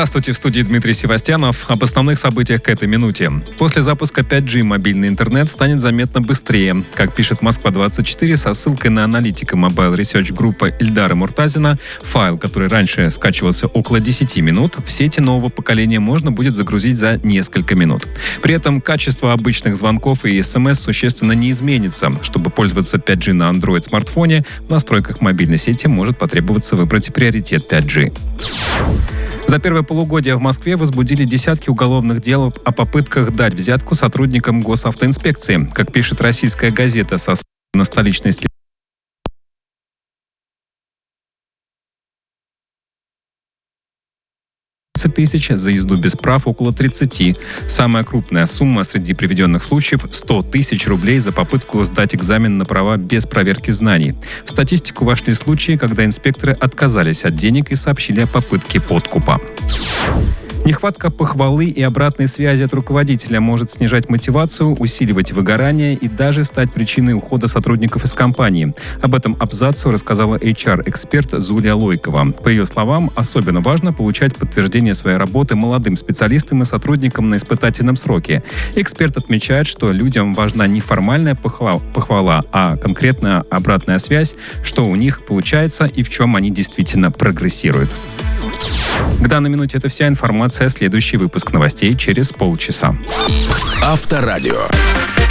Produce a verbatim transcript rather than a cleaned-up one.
Здравствуйте, в студии Дмитрий Севастьянов. Об основных событиях к этой минуте. После запуска пять джи мобильный интернет станет заметно быстрее. Как пишет Москва двадцать четыре со ссылкой на аналитика Mobile Research группы Ильдара Муртазина, файл, который раньше скачивался около десяти минут, в сети нового поколения можно будет загрузить за несколько минут. При этом качество обычных звонков и смс существенно не изменится. Чтобы пользоваться пять джи на Android-смартфоне, в настройках мобильной сети может потребоваться выбрать приоритет пять джи. За первое полугодие в Москве возбудили десятки уголовных дел о попытках дать взятку сотрудникам госавтоинспекции. Как пишет «Российская газета» со ссылкой на столичный следствие, тысяч, за езду без прав около тридцати. Самая крупная сумма среди приведенных случаев – сто тысяч рублей за попытку сдать экзамен на права без проверки знаний. В статистику вошли случаи, когда инспекторы отказались от денег и сообщили о попытке подкупа. Нехватка похвалы и обратной связи от руководителя может снижать мотивацию, усиливать выгорание и даже стать причиной ухода сотрудников из компании. Об этом абзацу рассказала эйч ар-эксперт Зулия Лойкова. По ее словам, особенно важно получать подтверждение своей работы молодым специалистам и сотрудникам на испытательном сроке. Эксперт отмечает, что людям важна не формальная похвала, а конкретная обратная связь, что у них получается и в чем они действительно прогрессируют. К данной минуте это вся информация. Следующий выпуск новостей через полчаса. Авторадио.